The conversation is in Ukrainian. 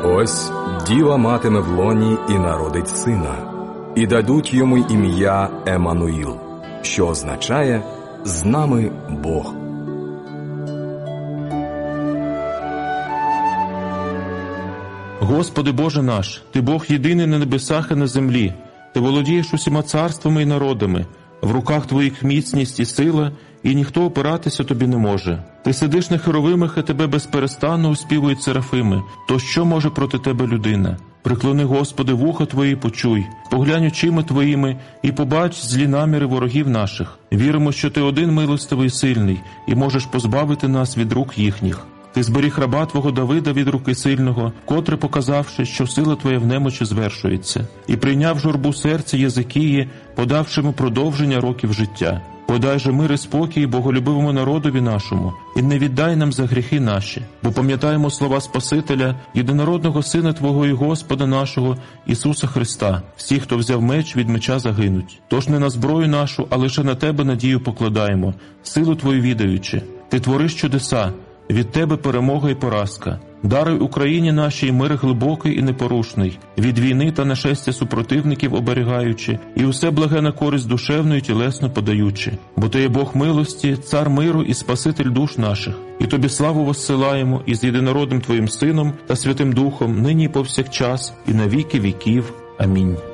Ось діва матиме в лоні і народить сина, і дадуть йому ім'я Еммануїл, що означає «з нами Бог». Господи Боже наш, Ти Бог єдиний на небесах і на землі. Ти володієш усіма царствами і народами. В руках Твоїх міцність і сила, і ніхто опиратися Тобі не може. Ти сидиш на херовимах, і Тебе безперестанно успівують серафими. То що може проти Тебе людина? Приклони, Господи, вуха Твої, почуй, поглянь очима Твоїми і побач злі наміри ворогів наших. Віримо, що Ти один милостивий і сильний, і можеш позбавити нас від рук їхніх. Ти зберіг раба Твого Давида від руки сильного, котре показавши, що сила Твоя в немочі звершується, і прийняв журбу серця Єзикії, подавши йому продовження років життя. Подай же мир і спокій боголюбивому народові нашому, і не віддай нам за гріхи наші, бо пам'ятаємо слова Спасителя, єдинородного Сина Твого і Господа нашого, Ісуса Христа. Всі, хто взяв меч, від меча загинуть. Тож не на зброю нашу, а лише на Тебе надію покладаємо, силу Твою відаючи. Ти твориш чудеса, від Тебе перемога і поразка. Даруй Україні нашій мир глибокий і непорушний, від війни та нашестя супротивників оберігаючи, і усе благе на користь душевну і тілесно подаючи. Бо Ти є Бог милості, Цар миру і Спаситель душ наших. І Тобі славу воссилаємо із єдинородним Твоїм Сином та Святим Духом, нині і повсякчас, і на віки віків. Амінь.